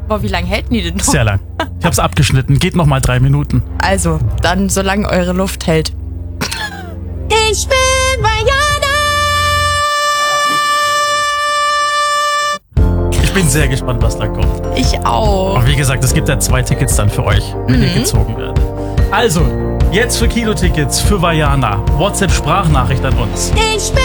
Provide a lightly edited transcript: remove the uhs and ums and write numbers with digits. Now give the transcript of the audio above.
Boah, wie lange hält die denn noch? Sehr lang. Ich hab's abgeschnitten. Geht noch mal 3 Minuten. Also, dann solange eure Luft hält. Ich bin Vajana! Ich bin sehr gespannt, was da kommt. Ich auch. Und wie gesagt, es gibt ja 2 Tickets dann für euch, wenn ihr gezogen werdet. Also, jetzt für Kinotickets für Vajana. WhatsApp-Sprachnachricht an uns. Ich bin